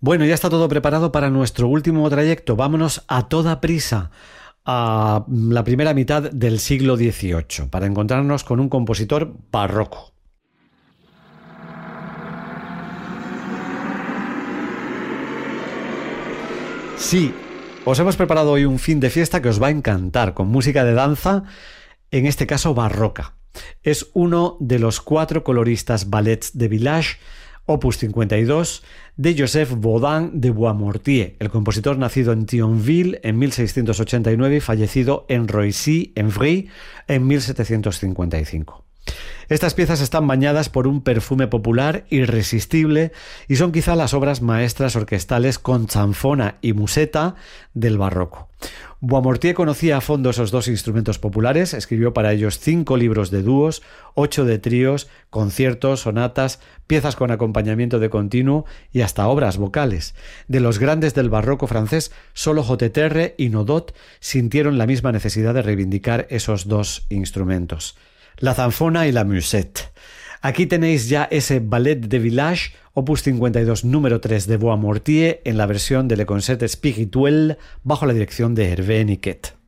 Bueno, ya está todo preparado para nuestro último trayecto. Vámonos a toda prisa a la primera mitad del siglo XVIII para encontrarnos con un compositor barroco. Sí, os hemos preparado hoy un fin de fiesta que os va a encantar, con música de danza, en este caso barroca. Es uno de los 4 coloristas ballets de Village, Opus 52, de Joseph Bodin de Boismortier, el compositor nacido en Thionville en 1689 y fallecido en Roissy, en Vry, en 1755. Estas piezas están bañadas por un perfume popular irresistible y son quizá las obras maestras orquestales con chanfona y museta del barroco. Boismortier conocía a fondo esos 2 instrumentos populares, escribió para ellos 5 libros de dúos, 8 de tríos, conciertos, sonatas, piezas con acompañamiento de continuo y hasta obras vocales. De los grandes del barroco francés, solo Hotteterre y Nodot sintieron la misma necesidad de reivindicar esos 2 instrumentos. La zanfona y la musette. Aquí tenéis ya ese ballet de Village, opus 52 número 3 de Boismortier en la versión de Le Concert Spirituel bajo la dirección de Hervé Niquet.